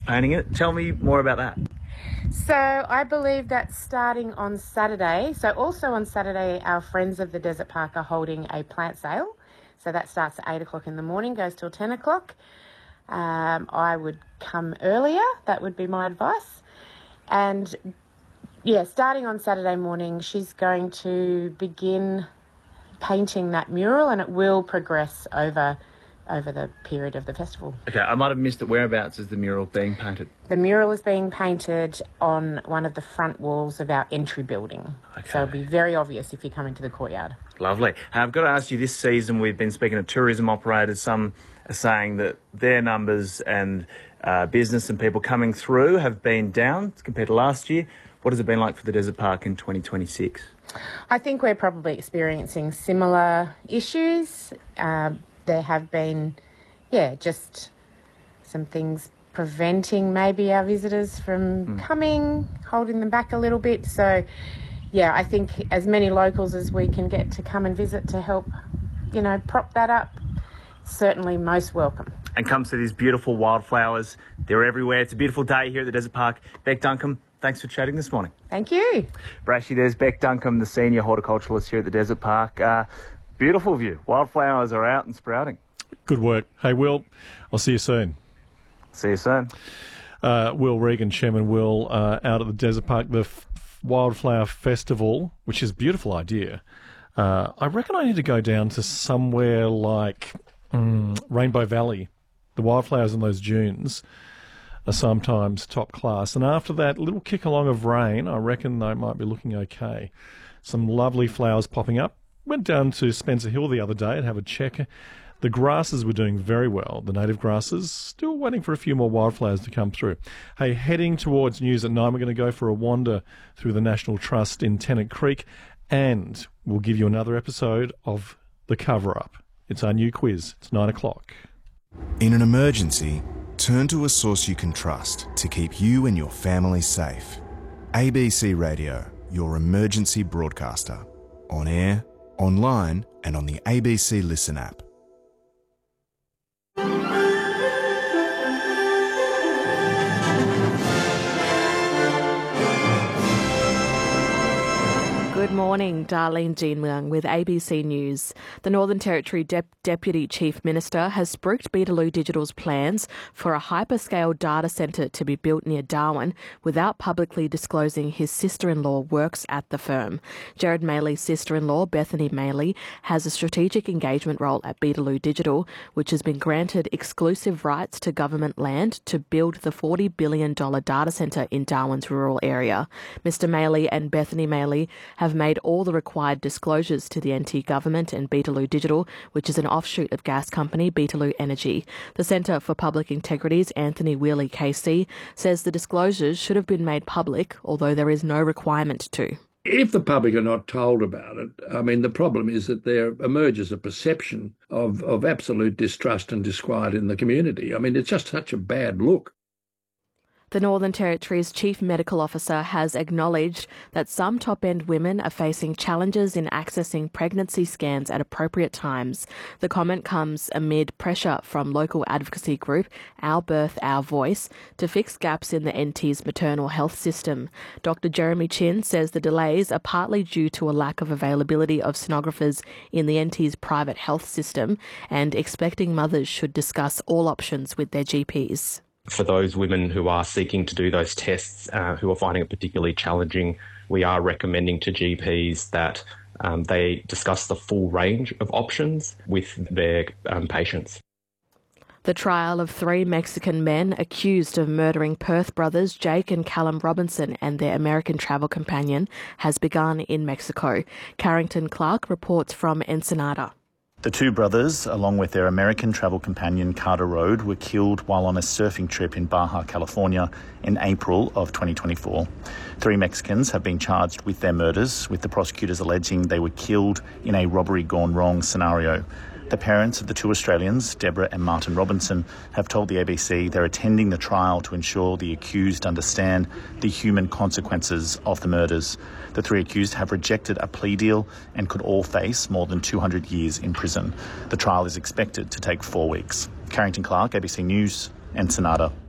painting it. Tell me more about that. So I believe that's starting on Saturday. So also on Saturday, our Friends of the Desert Park are holding a plant sale. So that starts at 8 o'clock in the morning, goes till 10 o'clock. I would come earlier. That would be my advice. And yeah, starting on Saturday morning, she's going to begin painting that mural, and it will progress over the period of the festival. Okay, I might have missed it. Whereabouts is the mural being painted? The mural is being painted on one of the front walls of our entry building. Okay. So it'll be very obvious if you come into the courtyard. Lovely. I've got to ask you, this season we've been speaking to tourism operators. Some are saying that their numbers and business and people coming through have been down compared to last year. What has it been like for the Desert Park in 2026? I think we're probably experiencing similar issues. There have been, just some things preventing maybe our visitors from coming, holding them back a little bit. So, I think as many locals as we can get to come and visit to help, prop that up, certainly most welcome. And come see these beautiful wildflowers. They're everywhere. It's a beautiful day here at the Desert Park. Bec Duncombe, thanks for chatting this morning. Thank you. Brashy, there's Bec Duncombe, the senior horticulturalist here at the Desert Park. Beautiful view. Wildflowers are out and sprouting. Good work. Hey, Will, I'll see you soon. See you soon. Will Regan, Chairman Will, out at the Desert Park, the Wildflower Festival, which is a beautiful idea. I reckon I need to go down to somewhere like Rainbow Valley. The wildflowers in those dunes are sometimes top class. And after that little kick along of rain, I reckon they might be looking okay. Some lovely flowers popping up. Went down to Spencer Hill the other day and have a check. The grasses were doing very well, the native grasses. Still waiting for a few more wildflowers to come through. Hey, heading towards News at 9, we're going to go for a wander through the National Trust in Tennant Creek, and we'll give you another episode of The Cover-Up. It's our new quiz. It's 9 o'clock. In an emergency, turn to a source you can trust to keep you and your family safe. ABC Radio, your emergency broadcaster. On air, online and on the ABC Listen app. Good morning, Darlene Jean Leung with ABC News. The Northern Territory Deputy Chief Minister has spruiked Beetaloo Digital's plans for a hyperscale data centre to be built near Darwin without publicly disclosing his sister-in-law works at the firm. Gerard Maley's sister-in-law, Bethany Maley, has a strategic engagement role at Beetaloo Digital, which has been granted exclusive rights to government land to build the $40 billion data centre in Darwin's rural area. Mr Maley and Bethany Maley have made all the required disclosures to the NT government and Beetaloo Digital, which is an offshoot of gas company Beetaloo Energy. The Centre for Public Integrity's Anthony Wheely KC says the disclosures should have been made public, although there is no requirement to. If the public are not told about it, I mean, the problem is that there emerges a perception of absolute distrust and disquiet in the community. I mean, it's just such a bad look. The Northern Territory's Chief Medical Officer has acknowledged that some top-end women are facing challenges in accessing pregnancy scans at appropriate times. The comment comes amid pressure from local advocacy group Our Birth, Our Voice to fix gaps in the NT's maternal health system. Dr Jeremy Chin says the delays are partly due to a lack of availability of sonographers in the NT's private health system, and expecting mothers should discuss all options with their GPs. For those women who are seeking to do those tests, who are finding it particularly challenging, we are recommending to GPs that they discuss the full range of options with their patients. The trial of 3 Mexican men accused of murdering Perth brothers Jake and Callum Robinson and their American travel companion has begun in Mexico. Carrington Clark reports from Ensenada. The 2 brothers, along with their American travel companion Carter Road, were killed while on a surfing trip in Baja, California in April of 2024. 3 Mexicans have been charged with their murders, with the prosecutors alleging they were killed in a robbery gone wrong scenario. The parents of the 2 Australians, Deborah and Martin Robinson, have told the ABC they're attending the trial to ensure the accused understand the human consequences of the murders. The 3 accused have rejected a plea deal and could all face more than 200 years in prison. The trial is expected to take 4 weeks. Carrington Clark, ABC News, Ensenada.